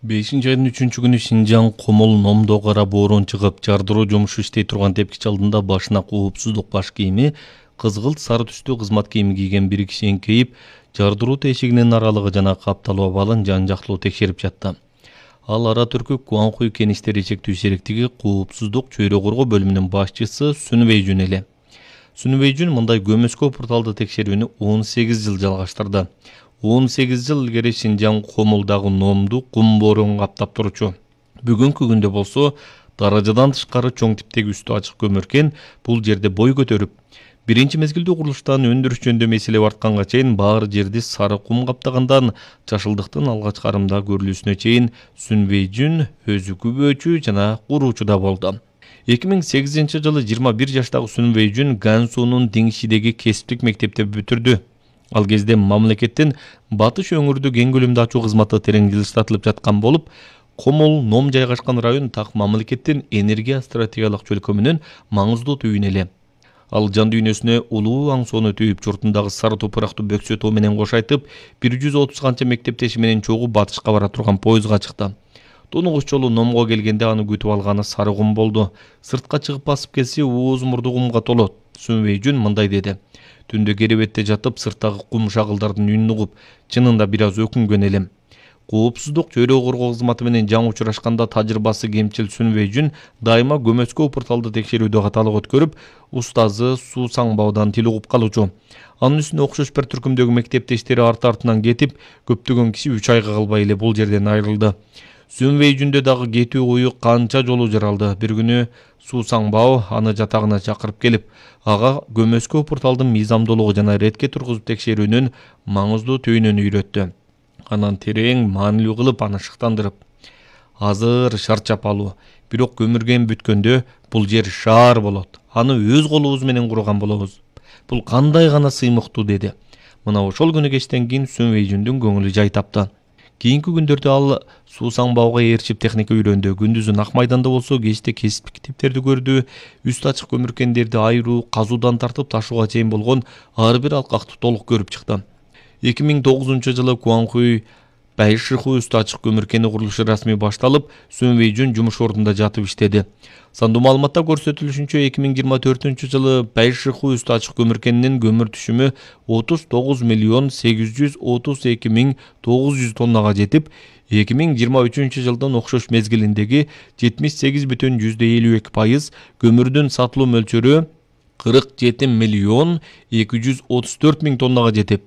5-айдын 3-күнү Шинжаң Комол Номдо кара боорун чыгып, жардыруу жумушу иштей турган тепкич алдында башына коопсуздук баш кийими, кызгылт сары түстүү кызмат кийими кийген бир киши эңкейип, жардыруу тешигинин аралыгы жана капталуу абалын жан-жактылуу текшерип жатты. Ал ара түркүп Гуанхуй кен иштери чектүү сериктиги коопсуздук чөйрө коргоо бөлүмүнүн башчысы Сүн Вэйжүн эле. Сүн Вэйжүн мындай көмөскө порталды текшерүүнү 18 жыл жалгаштырды. 18 жыл илгери Шинжаң Комолдагы Номду кум боорун каптап турчу. Бүгүнкү күндө болсо даражадан тышкары чоң типтеги үстү ачык көмөркен бул жерде бой көтөрүп, биринчи мезгилде курулуштан өндүрүш жөнүндө маселе бартканга чейин баары жерди сары кум каптагандан жашылдыктын алгач карымда көрүлүүсүнө чейин Сүн Вэйжүн өзү күбөөчү жана куруучу да болду. 2008 жылы 21 жаштагы Сүн Вэйжүн Гансунун Диңшидеги кесиптик мектепти бүтүрдү. Ал кезде мамлекеттин батыш өңүрдү кең көлөмдө ачуу кызматы терең жылыштатылып жаткан болуп, Комол Ном жайгашкан район так мамлекеттин энергия стратегиялык чөлкөмүнүн маңыздуу түйүнү эле. Ал жан дүйнөсүнө улуу аңсоону түйүп, журтундагы сары топурактуу бөксө тоо менен кошайтып, 130 канча мектептеши менен чогуу батышка бара турган поездга чыкты. Тунугуч жолу Номго келгенде аны күтүп алганы сары кум болду. Сыртка чыгып басып келсе, ооз мурду кумга толот. Сүн Вэйжүн мындай деди: түндө керебетте жатып, сырттагы кум шагылдардын үнүн угуп, чынында бир аз өкүнгөн элем. Коопсуздук чөйрө коргоо кызматы менен жаңы учурашканда тажрыйбасы кемчил Сүн Вэйжүн дайыма көмөскө порталды текшерүүдө каталык өткөрүп, устазы Су Саңбаудан тил угуп калуучу. Анын үстүнө окшош бир түркүмдөгү мектептештери арты-артынан кетип, көптөгөн киши 3 айга калбай эле бул жерден айрылды. Сүн Вэйжүндө дагы кетүү ою канча жолу жаралды. Бир күнү Су Саңбао аны жатагына чакырып келип, ага көмөскө порталдын мыйзамдуулугу жана ретке тургузуп текшерүүнүн маңыздуу түйүнүн үйрөттү. Анан терең маанилүү кылып аны шыктандырып: азыр шарчап алуу, бирок көмүрген бүткөндө бул жер шаар болот. Аны өз колубуз менен курган болобуз. Бул кандай гана сыймыктуу деди. Мына ошол күнү кечтен кийин Сүн Вэйжүндүн көңүлү жай тапты. Кийинки күндөрдө ал Су Саңбаога ээрчип техника үйрөндү. Күндүзүн ак майданда болсо, кечте кесиптик типтерди көрдү. Үстү ачык көмүркендерди айыруу, казуудан тартып ташууга чейин болгон ар бир алкакты толук көрүп чыкты. 2009 жылы Гуанхуй Байшиху үстү ачык көмүркени курулушу расмий башталып, Сүн Вэйжүн жумуш ордунда жатып иштеди. Сандуу маалыматта көрсөтүлүшүнчө 2024 жылы Байшиху үстү ачык көмүркенинин көмүр түшүмү 39 миллион 832 миң 900 тоннага жетип, 2023 жылдын окшош мезгилиндеги 78,52% көмүрдүн сатылуу мөлчөрү 47 миллион 234 миң тоннага жетип,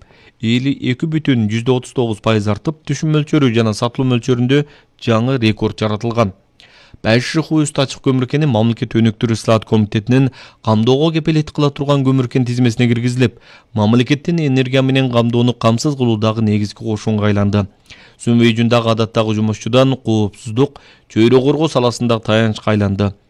52,39% артып, түшүм мөлчөрү жана сатылуу мөлчөрүндө жаңы рекорд жаратылган. Байшиху үстү ачык көмүркени мамлекет өнүктүрүү ысылат комитетинин камдоого кепилеттик кыла турган көмүркен тизмесине киргизилип, мамлекеттин энергия менен камдоону камсыз кылуудагы негизги кошунга айланды. Сүн Вэйжүн дагы адаттагы жумушчудан коопсуздук, чөйрө коргоо саласындагы таянычка айланды.